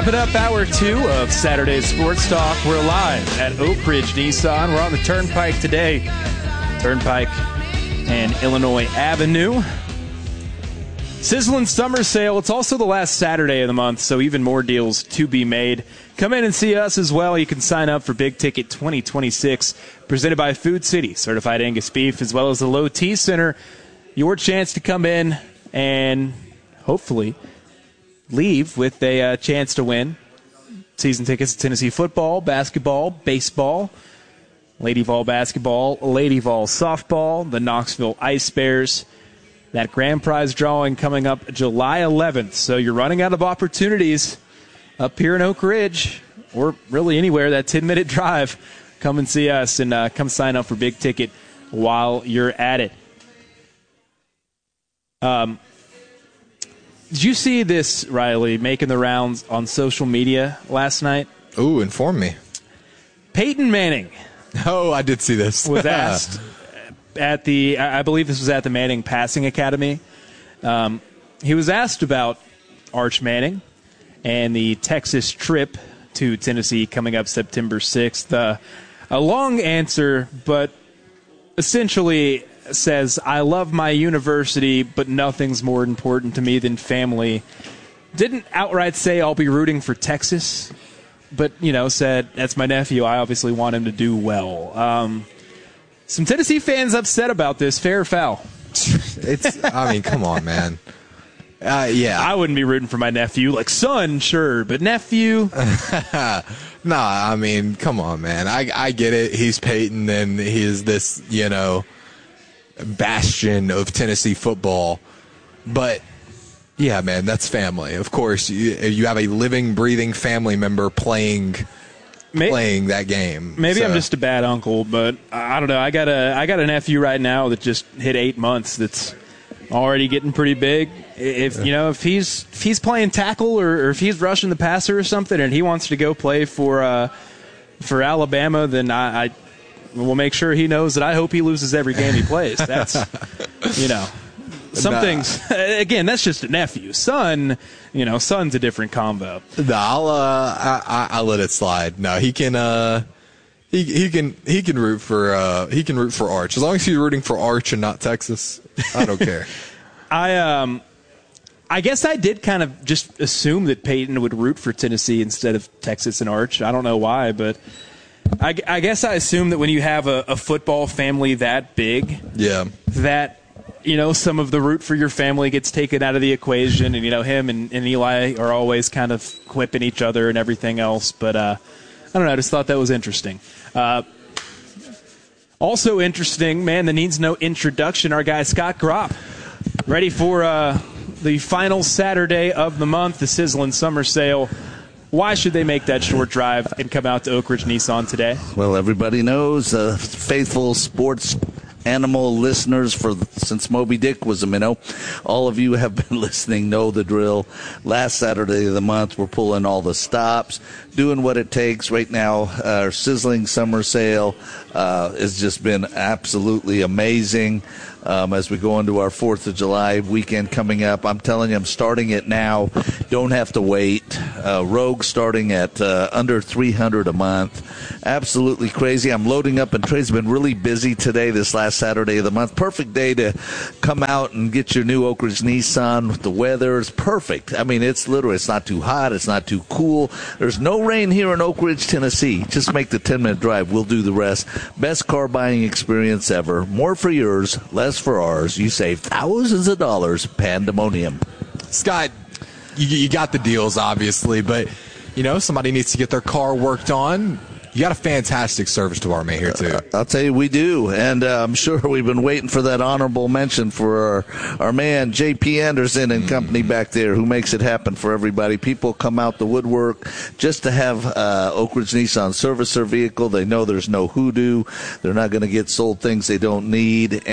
Wrapping up hour 2 of Saturday Sports Talk. We're live at Oak Ridge Nissan. We're on the Turnpike today. Turnpike and Illinois Avenue. Sizzling summer sale. It's also the last Saturday of the month, so even more deals to be made. Come in and see us as well. You can sign up for Big Ticket 2026, presented by Food City, certified Angus beef, as well as the Low T Center. Your chance to come in and hopefully leave with a chance to win season tickets to Tennessee football, basketball, baseball, Lady Vol basketball, Lady Vol softball, the Knoxville Ice Bears. That grand prize drawing coming up July 11th. So you're running out of opportunities up here in Oak Ridge, or really anywhere, that 10-minute drive. Come and see us and come sign up for Big Ticket while you're at it. Did you see this, Riley, making the rounds on social media last night? Ooh, inform me. Peyton Manning. Oh, I did see this. Was asked at I believe this was at the Manning Passing Academy. He was asked about Arch Manning and the Texas trip to Tennessee coming up September 6th. A long answer, but essentially says, I love my university, but nothing's more important to me than family. Didn't outright say I'll be rooting for Texas, but, said, that's my nephew. I obviously want him to do well. Some Tennessee fans upset about this. Fair or foul? Come on, man. Yeah. I wouldn't be rooting for my nephew. Like, son, sure, but nephew? Nah, come on, man. I get it. He's Peyton, and he is this, bastion of Tennessee football. But, yeah, man, that's family. Of course, you have a living, breathing family member playing that game. Maybe I'm just a bad uncle, but I don't know. I got a nephew right now that just hit 8 months that's already getting pretty big. If he's playing tackle or if he's rushing the passer or something and he wants to go play for Alabama, then I will make sure he knows that I hope he loses every game he plays. That's some things. Again, that's just a nephew. Son's a different combo. No, I'll let it slide. No, he can root for Arch as long as he's rooting for Arch and not Texas. I don't care. I guess I did kind of just assume that Peyton would root for Tennessee instead of Texas and Arch. I don't know why, but I guess I assume that when you have a football family that big, that some of the root for your family gets taken out of the equation, and him and Eli are always kind of quipping each other and everything else. But I don't know. I just thought that was interesting. Also interesting, man, that needs no introduction. Our guy Scott Gropp, ready for the final Saturday of the month, the sizzling summer sale. Why should they make that short drive and come out to Oak Ridge Nissan today? Well, everybody knows, faithful sports animal listeners since Moby Dick was a minnow. All of you have been listening, know the drill. Last Saturday of the month, we're pulling all the stops, doing what it takes. Right now, our sizzling summer sale has just been absolutely amazing. As we go into our 4th of July weekend coming up, I'm telling you, I'm starting it now. Don't have to wait. Rogue starting at under $300 a month. Absolutely crazy. I'm loading up, and Trey's been really busy today, this last Saturday of the month. Perfect day to come out and get your new Oak Ridge Nissan. The weather is perfect. It's not too hot. It's not too cool. There's no rain here in Oak Ridge, Tennessee. Just make the 10-minute drive. We'll do the rest. Best car buying experience ever. More for yours, less for ours. You save thousands of dollars. Pandemonium. Scott, you got the deals, obviously, but, somebody needs to get their car worked on. You got a fantastic service department here, too. I'll tell you, we do. And I'm sure we've been waiting for that honorable mention for our man, J.P. Anderson and company back there, who makes it happen for everybody. People come out the woodwork just to have Oak Ridge Nissan service their vehicle. They know there's no hoodoo. They're not going to get sold things they don't need.